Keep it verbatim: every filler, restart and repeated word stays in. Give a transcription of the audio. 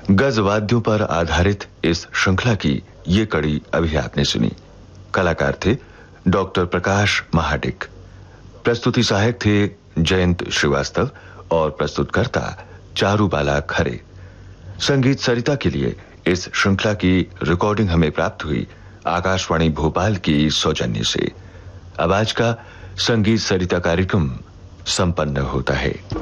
गज वाद्यों पर आधारित इस श्रृंखला की ये कड़ी अभी आपने सुनी। कलाकार थे डॉक्टर प्रकाश महाडिक, प्रस्तुति सहायक थे जयंत श्रीवास्तव और प्रस्तुतकर्ता चारुबाला खरे। संगीत सरिता के लिए इस श्रृंखला की रिकॉर्डिंग हमें प्राप्त हुई आकाशवाणी भोपाल की सौजन्य से। अब आज का संगीत सरिता कार्यक्रम संपन्न होता है।